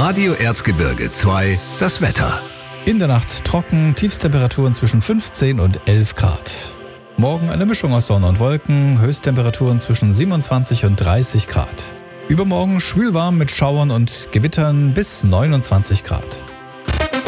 Radio Erzgebirge 2, das Wetter. In der Nacht trocken, Tiefstemperaturen zwischen 15 und 11 Grad. Morgen eine Mischung aus Sonne und Wolken, Höchsttemperaturen zwischen 27 und 30 Grad. Übermorgen schwülwarm mit Schauern und Gewittern bis 29 Grad.